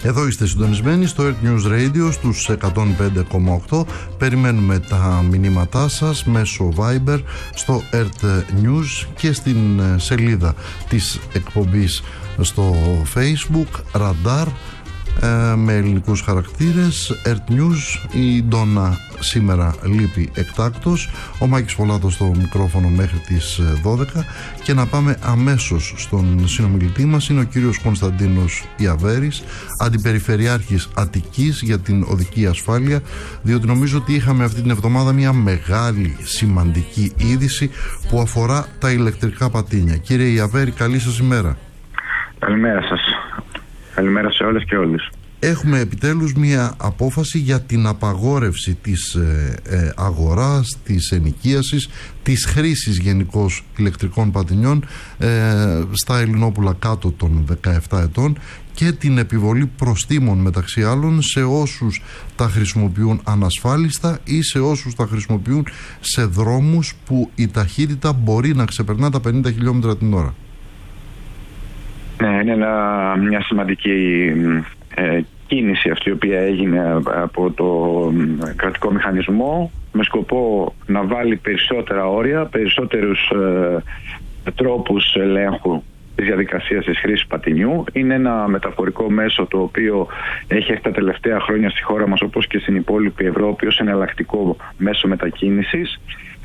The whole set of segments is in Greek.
Εδώ είστε συντονισμένοι στο Earth News Radio στους 105,8. Περιμένουμε τα μηνύματά σας μέσω Viber στο Earth News και στην σελίδα της εκπομπής στο Facebook Radar με ελληνικούς χαρακτήρες Earth News. Η Ντόνα σήμερα λείπει εκτάκτως, ο Μάκης Πολάτος στο μικρόφωνο μέχρι τις 12 και να πάμε αμέσως στον συνομιλητή μας. Είναι ο κύριος Κωνσταντίνος Ιαβέρης, Αντιπεριφερειάρχης Αττικής για την οδική ασφάλεια, διότι νομίζω ότι είχαμε αυτή την εβδομάδα μια μεγάλη σημαντική είδηση που αφορά τα ηλεκτρικά πατίνια. Κύριε Ιαβέρη, καλή σας ημέρα. Καλημέρα σας. Καλημέρα σε όλες και όλους. Έχουμε επιτέλους μια απόφαση για την απαγόρευση της αγοράς, της ενοικίασης, της χρήσης γενικώς ηλεκτρικών πατινιών στα Ελληνόπουλα κάτω των 17 ετών και την επιβολή προστίμων μεταξύ άλλων σε όσους τα χρησιμοποιούν ανασφάλιστα ή σε όσους τα χρησιμοποιούν σε δρόμους που η ταχύτητα μπορεί να ξεπερνά τα 50 χιλιόμετρα την ώρα. Ναι, είναι μια σημαντική κίνηση αυτή η οποία έγινε από το κρατικό μηχανισμό με σκοπό να βάλει περισσότερα όρια, περισσότερους τρόπους ελέγχου της διαδικασίας της χρήσης πατινιού. Είναι ένα μεταφορικό μέσο το οποίο έχει έρθει τα τελευταία χρόνια στη χώρα μας, όπως και στην υπόλοιπη Ευρώπη, ως εναλλακτικό μέσο μετακίνησης.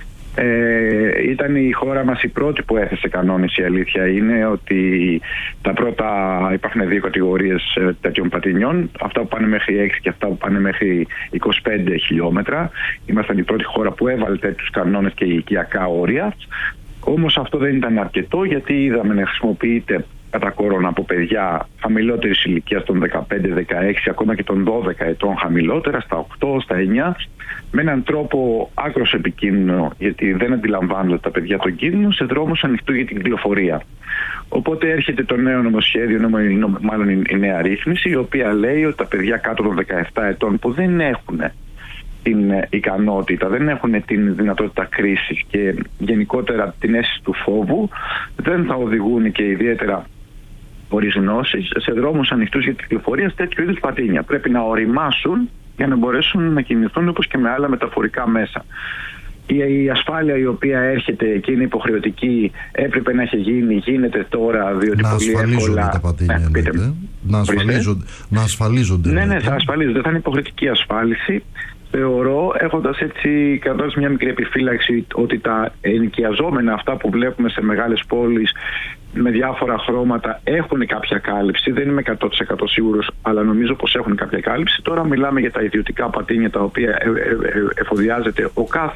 Ήταν η χώρα μας η πρώτη που έθεσε κανόνες. Η αλήθεια είναι ότι υπάρχουν δύο κατηγορίες τέτοιων πατινιών, αυτά που πάνε μέχρι 6 και αυτά που πάνε μέχρι 25 χιλιόμετρα. Ήμασταν η πρώτη χώρα που έβαλε τέτοιους κανόνες και ηλικιακά όρια. Όμως αυτό δεν ήταν αρκετό, γιατί είδαμε να χρησιμοποιείται κατά κόρον από παιδιά χαμηλότερης ηλικίας των 15, 16, ακόμα και των 12 ετών χαμηλότερα, στα 8, στα 9, με έναν τρόπο άκρως επικίνδυνο, γιατί δεν αντιλαμβάνονται τα παιδιά τον κίνδυνο σε δρόμους ανοιχτού για την κυκλοφορία. Οπότε έρχεται το νέο νομοσχέδιο, μάλλον η νέα ρύθμιση, η οποία λέει ότι τα παιδιά κάτω των 17 ετών που δεν έχουν την ικανότητα, δεν έχουν την δυνατότητα κρίσης και γενικότερα την αίσθηση του φόβου, δεν θα οδηγούν και ιδιαίτερα χωρίς γνώσεις σε δρόμους ανοιχτούς για την κυκλοφορία τέτοιου είδους πατίνια. Πρέπει να οριμάσουν για να μπορέσουν να κινηθούν όπως και με άλλα μεταφορικά μέσα. Η ασφάλεια η οποία έρχεται και είναι υποχρεωτική έπρεπε να έχει γίνει, γίνεται τώρα, διότι να πολύ εύκολα... τα πατίνια, να ασφαλίζονται. Ναι, θα ασφαλίζονται. Θα είναι υποχρεωτική ασφάλιση. Θεωρώ, έχοντας έτσι κρατώντας μια μικρή επιφύλαξη, ότι τα ενοικιαζόμενα αυτά που βλέπουμε σε μεγάλες πόλεις με διάφορα χρώματα έχουν κάποια κάλυψη. Δεν είμαι 100% σίγουρος, αλλά νομίζω πως έχουν κάποια κάλυψη. Τώρα μιλάμε για τα ιδιωτικά πατίνια, τα οποία εφοδιάζεται ο κάθε